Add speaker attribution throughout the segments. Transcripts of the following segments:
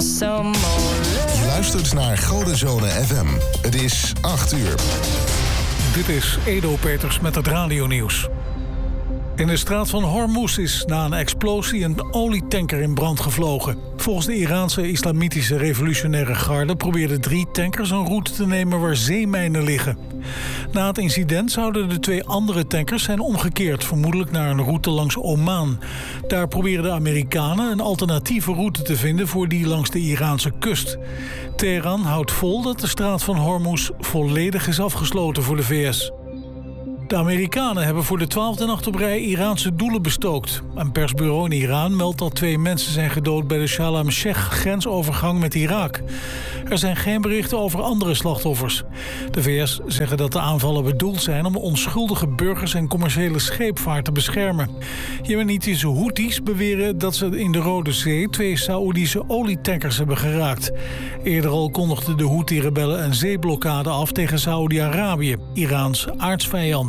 Speaker 1: some more love.
Speaker 2: Je luistert naar Godenzone FM. Het is 8 uur.
Speaker 3: Dit is Edo Peters met het radionieuws. In de straat van Hormuz is na een explosie een olietanker in brand gevlogen. Volgens de Iraanse Islamitische Revolutionaire Garde probeerden 3 tankers een route te nemen waar zeemijnen liggen. Na het incident zouden de 2 andere tankers zijn omgekeerd, vermoedelijk naar een route langs Oman. Daar proberen de Amerikanen een alternatieve route te vinden voor die langs de Iraanse kust. Teheran houdt vol dat de straat van Hormuz volledig is afgesloten voor de VS. De Amerikanen hebben voor de 12e nacht op rij Iraanse doelen bestookt. Een persbureau in Iran meldt dat 2 mensen zijn gedood bij de Sharm el-Sheikh-grensovergang met Irak. Er zijn geen berichten over andere slachtoffers. De VS zeggen dat de aanvallen bedoeld zijn om onschuldige burgers en commerciële scheepvaart te beschermen. Jemenitische Houthis beweren dat ze in de Rode Zee 2 Saoedische olietankers hebben geraakt. Eerder al kondigden de Houthi-rebellen een zeeblokkade af tegen Saoedi-Arabië, Iraans aardsvijand.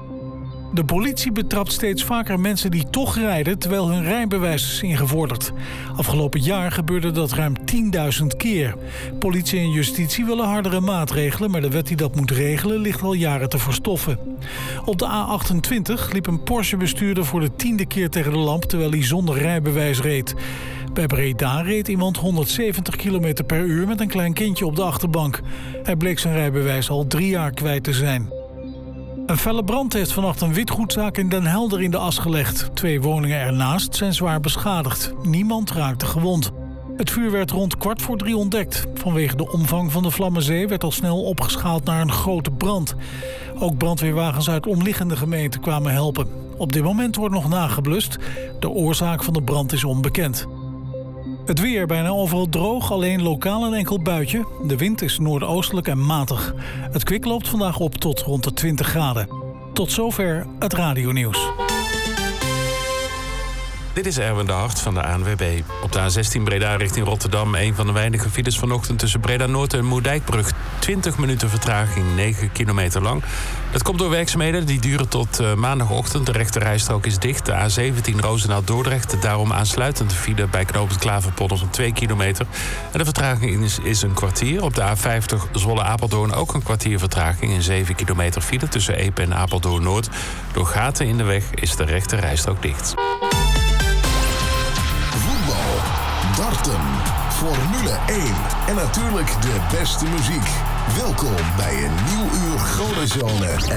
Speaker 3: De politie betrapt steeds vaker mensen die toch rijden terwijl hun rijbewijs is ingevorderd. Afgelopen jaar gebeurde dat ruim 10.000 keer. Politie en justitie willen hardere maatregelen, maar de wet die dat moet regelen ligt al jaren te verstoffen. Op de A28 liep een Porsche-bestuurder voor de 10e keer tegen de lamp terwijl hij zonder rijbewijs reed. Bij Breda reed iemand 170 km per uur met een klein kindje op de achterbank. Hij bleek zijn rijbewijs al 3 jaar kwijt te zijn. Een felle brand heeft vannacht een witgoedzaak in Den Helder in de as gelegd. 2 woningen ernaast zijn zwaar beschadigd. Niemand raakte gewond. Het vuur werd rond 2:15 ontdekt. Vanwege de omvang van de Vlammenzee werd al snel opgeschaald naar een grote brand. Ook brandweerwagens uit omliggende gemeenten kwamen helpen. Op dit moment wordt nog nageblust. De oorzaak van de brand is onbekend. Het weer bijna overal droog, alleen lokaal een enkel buitje. De wind is noordoostelijk en matig. Het kwik loopt vandaag op tot rond de 20 graden. Tot zover het radionieuws.
Speaker 4: Dit is Erwin de Hart van de ANWB. Op de A16 Breda richting Rotterdam. Een van de weinige files vanochtend tussen Breda Noord en Moerdijkbrug. 20 minuten vertraging, 9 kilometer lang. Dat komt door werkzaamheden die duren tot maandagochtend. De rechterrijstrook is dicht. De A17 Roosendaal-Dordrecht. Daarom aansluitend file bij knooppunt Klaverpolder van 2 kilometer. En de vertraging is een kwartier. Op de A50 Zwolle-Apeldoorn ook een kwartier vertraging. En 7 kilometer file tussen Epe en Apeldoorn-Noord. Door gaten in de weg is de rechterrijstrook dicht.
Speaker 2: Darten, Formule 1 en natuurlijk de beste muziek. Welkom bij een nieuw uur Godenzone.